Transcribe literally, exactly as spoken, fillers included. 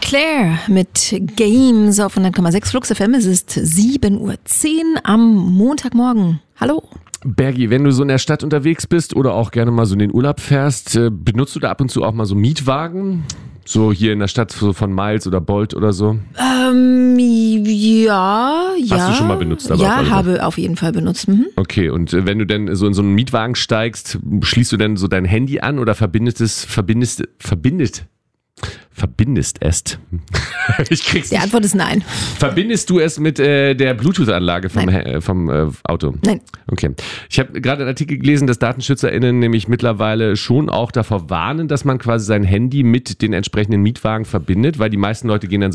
Claire mit Games auf hundert Komma sechs Flux F M. Es ist sieben Uhr zehn am Montagmorgen. Hallo. Bergi, wenn du so in der Stadt unterwegs bist oder auch gerne mal so in den Urlaub fährst, benutzt du da ab und zu auch mal so Mietwagen? So hier in der Stadt so von Miles oder Bolt oder so? Ähm, ja, ja. Hast du schon mal benutzt? Aber ja, auf habe auf jeden Fall benutzt. Mhm. Okay, und wenn du denn so in so einen Mietwagen steigst, schließt du denn so dein Handy an oder verbindest es, verbindest, verbindet, verbindest es? Ich krieg's Die nicht. Antwort ist nein. Verbindest du es mit äh, der Bluetooth-Anlage vom, äh, vom äh, Auto? Nein. Okay. Ich habe gerade einen Artikel gelesen, dass DatenschützerInnen nämlich mittlerweile schon auch davor warnen, dass man quasi sein Handy mit den entsprechenden Mietwagen verbindet, weil die meisten Leute gehen dann